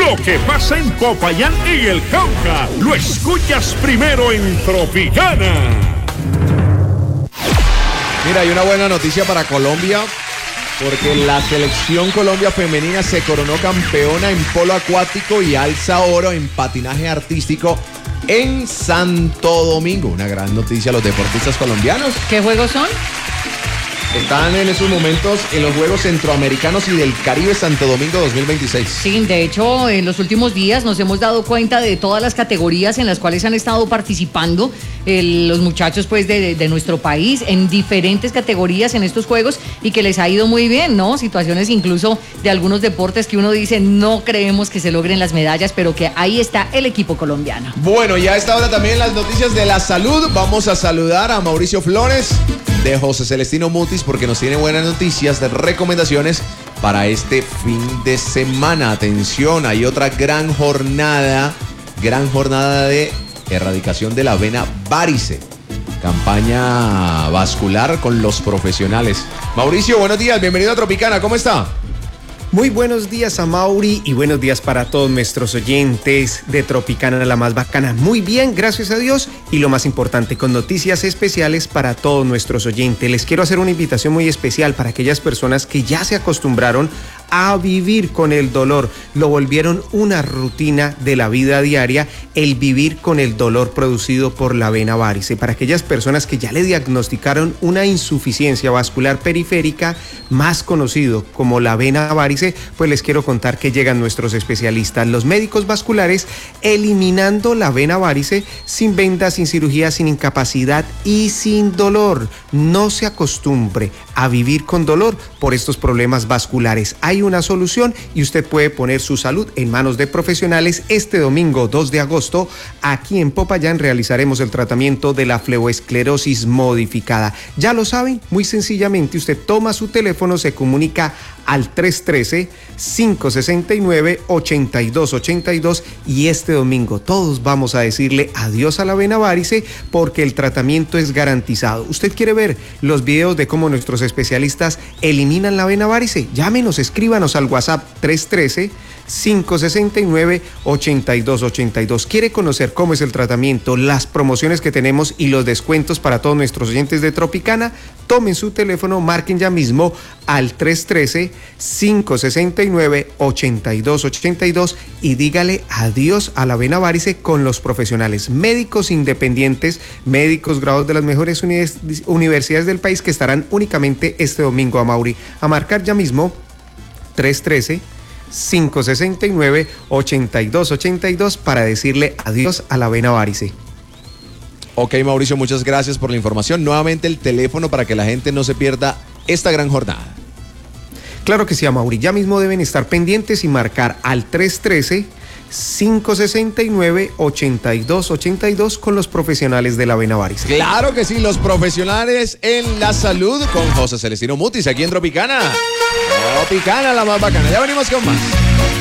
Lo que pasa en Popayán y el Cauca, lo escuchas primero en Tropicana. Mira, hay una buena noticia para Colombia, porque la selección Colombia femenina se coronó campeona en polo acuático y alza oro en patinaje artístico en Santo Domingo. Una gran noticia a los deportistas colombianos. ¿Qué juegos son? Están en esos momentos en los Juegos Centroamericanos y del Caribe Santo Domingo 2026. Sí, de hecho, en los últimos días nos hemos dado cuenta de todas las categorías en las cuales han estado participando los muchachos pues de nuestro país en diferentes categorías en estos Juegos y que les ha ido muy bien, ¿no? Situaciones incluso de algunos deportes que uno dice no creemos que se logren las medallas, pero que ahí está el equipo colombiano. Bueno, y a esta hora también las noticias de la salud. Vamos a saludar a Mauricio Flores de José Celestino Mutis, porque nos tiene buenas noticias de recomendaciones para este fin de semana. Atención, hay otra gran jornada de erradicación de la vena varice. Campaña vascular con los profesionales. Mauricio, buenos días, bienvenido a Tropicana, ¿cómo está? Muy buenos días a Mauri y buenos días para todos nuestros oyentes de Tropicana, la más bacana. Muy bien, gracias a Dios, y lo más importante, con noticias especiales para todos nuestros oyentes. Les quiero hacer una invitación muy especial para aquellas personas que ya se acostumbraron a vivir con el dolor, lo volvieron una rutina de la vida diaria, el vivir con el dolor producido por la vena varice. Para aquellas personas que ya le diagnosticaron una insuficiencia vascular periférica, más conocido como la vena varice, pues les quiero contar que llegan nuestros especialistas, los médicos vasculares, eliminando la vena varice sin vendas, sin cirugía, sin incapacidad y sin dolor. No se acostumbre a vivir con dolor por estos problemas vasculares. Hay una solución y usted puede poner su salud en manos de profesionales. Este domingo 2 de agosto, aquí en Popayán, realizaremos el tratamiento de la fleoesclerosis modificada. Ya lo saben, muy sencillamente, usted toma su teléfono, se comunica al 313-569-8282 y este domingo todos vamos a decirle adiós a la vena varice porque el tratamiento es garantizado. ¿Usted quiere ver los videos de cómo nuestros especialistas eliminan la vena varice? Llámenos, escríbanos al WhatsApp 313-569-8282. ¿Quiere conocer cómo es el tratamiento, las promociones que tenemos y los descuentos para todos nuestros oyentes de Tropicana? Tomen su teléfono, marquen ya mismo al 313-569-8282 y dígale adiós a la vena varice con los profesionales médicos independientes, médicos graduados de las mejores universidades del país que estarán únicamente este domingo, a Mauri. A marcar ya mismo 313-569-8282 para decirle adiós a la vena varice. Ok, Mauricio, muchas gracias por la información. Nuevamente el teléfono para que la gente no se pierda esta gran jornada. Claro que sí, Amaury. Ya mismo deben estar pendientes y marcar al 313-569-8282 con los profesionales de la vena varice. Claro que sí, los profesionales en la salud con José Celestino Mutis aquí en Tropicana. Tropicana, la más bacana. Ya venimos con más.